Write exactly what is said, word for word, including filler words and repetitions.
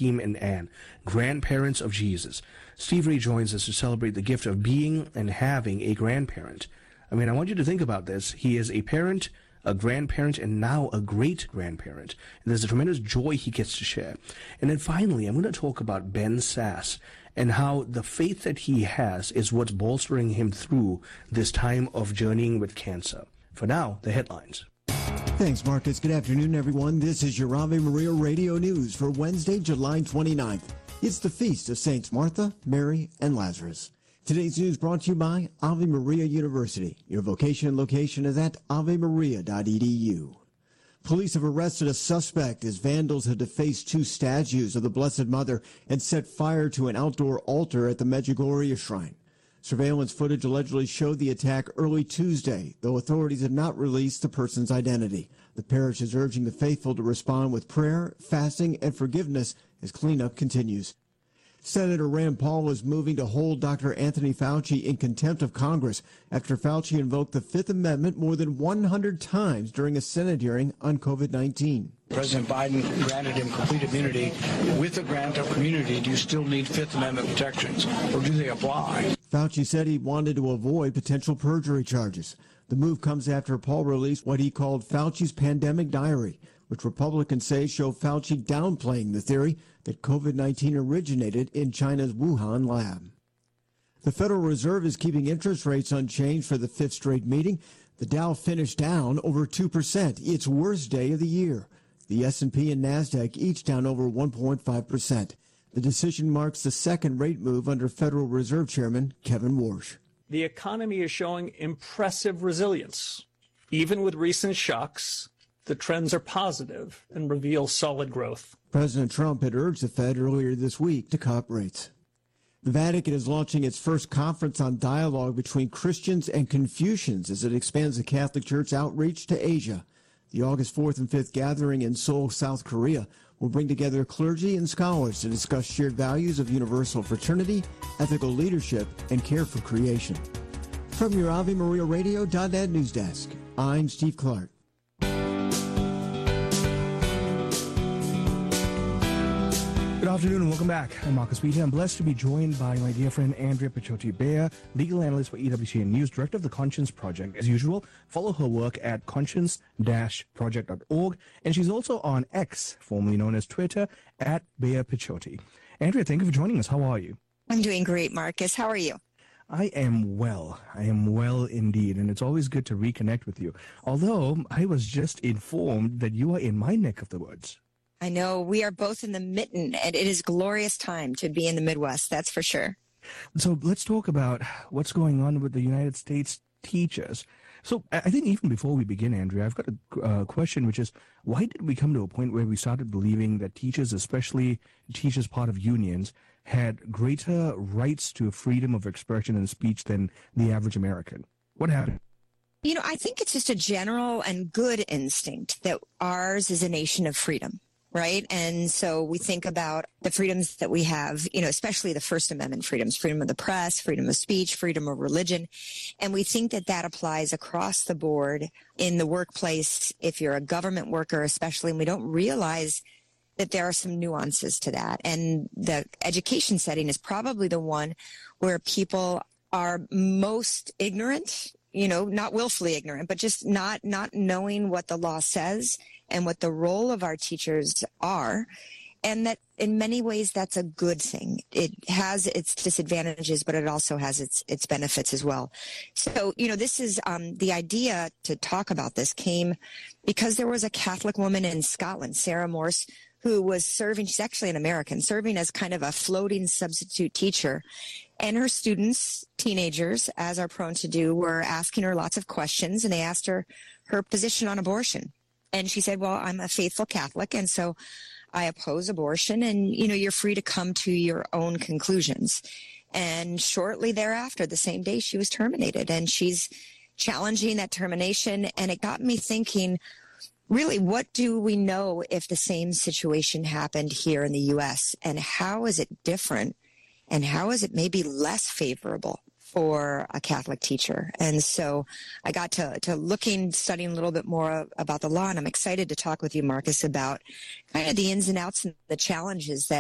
Joachim and Anne, grandparents of Jesus. Steve rejoins us to celebrate the gift of being and having a grandparent. I mean, I want you to think about this. He is a parent, a grandparent, and now a great-grandparent. And there's a tremendous joy he gets to share. And then finally, I'm going to talk about Ben Sasse and how the faith that he has is what's bolstering him through this time of journeying with cancer. For now, the headlines. Thanks, Marcus. Good afternoon, everyone. This is your Ave Maria Radio News for Wednesday, July twenty-ninth. It's the feast of Saints Martha, Mary, and Lazarus. Today's news brought to you by Ave Maria University. Your vocation and location is at ave maria dot e d u. Police have arrested a suspect as vandals have defaced two statues of the Blessed Mother and set fire to an outdoor altar at the Medjugorje Shrine. Surveillance footage allegedly showed the attack early Tuesday, though authorities have not released the person's identity. The parish is urging the faithful to respond with prayer, fasting, and forgiveness as cleanup continues. Senator Rand Paul is moving to hold Doctor Anthony Fauci in contempt of Congress after Fauci invoked the Fifth Amendment more than one hundred times during a Senate hearing on COVID nineteen. President Biden granted him complete immunity. With the grant of immunity, do you still need Fifth Amendment protections, or do they apply? Fauci said he wanted to avoid potential perjury charges. The move comes after Paul released what he called Fauci's pandemic diary, which Republicans say show Fauci downplaying the theory that COVID nineteen originated in China's Wuhan lab. The Federal Reserve is keeping interest rates unchanged for the fifth straight meeting. The Dow finished down over two percent, its worst day of the year. The S and P and NASDAQ each down over one point five percent. The decision marks the second rate move under Federal Reserve Chairman Kevin Warsh. The economy is showing impressive resilience. Even with recent shocks, the trends are positive and reveal solid growth. President Trump had urged the Fed earlier this week to cut rates. The Vatican is launching its first conference on dialogue between Christians and Confucians as it expands the Catholic Church outreach to Asia. The August fourth and fifth gathering in Seoul, South Korea, will bring together clergy and scholars to discuss shared values of universal fraternity, ethical leadership, and care for creation. From your Ave Maria Radio dot net news desk, I'm Steve Clark. Good afternoon and welcome back. I'm Marcus Peter. I'm blessed to be joined by my dear friend Andrea Picciotti-Beyer, legal analyst for E W C N News, director of the Conscience Project. As usual, follow her work at conscience dash project dot org, and she's also on X, formerly known as Twitter, at Beyer Picciotti. Andrea, thank you for joining us. How are you? I'm doing great, Marcus. How are you? I am well. I am well indeed, and it's always good to reconnect with you. Although I was just informed that you are in my neck of the woods. I know we are both in the mitten, and it is glorious time to be in the Midwest, that's for sure. So let's talk about what's going on with the United States teachers. So I think even before we begin, Andrea, I've got a uh, question, which is, why did we come to a point where we started believing that teachers, especially teachers part of unions, had greater rights to freedom of expression and speech than the average American? What happened? You know, I think it's just a general and good instinct that ours is a nation of freedom. Right. And so we think about the freedoms that we have, you know, especially the First Amendment freedoms, freedom of the press, freedom of speech, freedom of religion. And we think that that applies across the board in the workplace, if you're a government worker, especially, and we don't realize that there are some nuances to that. And the education setting is probably the one where people are most ignorant, you know, not willfully ignorant, but just not, not knowing what the law says and what the role of our teachers are. And that in many ways, that's a good thing. It has its disadvantages, but it also has its, its benefits as well. So, you know, this is, um, the idea to talk about this came because there was a Catholic woman in Scotland, Sarah Morse, who was serving, she's actually an American, serving as kind of a floating substitute teacher. And her students, teenagers, as are prone to do, were asking her lots of questions, and they asked her her position on abortion. And she said, well, I'm a faithful Catholic, and so I oppose abortion, and, you know, you're free to come to your own conclusions. And shortly thereafter, the same day, she was terminated, and she's challenging that termination. And it got me thinking, really, what do we know if the same situation happened here in the U S, and how is it different, and how is it maybe less favorable for a Catholic teacher? And so I got to, to looking, studying a little bit more about the law, and I'm excited to talk with you, Marcus, about kind of the ins and outs and the challenges that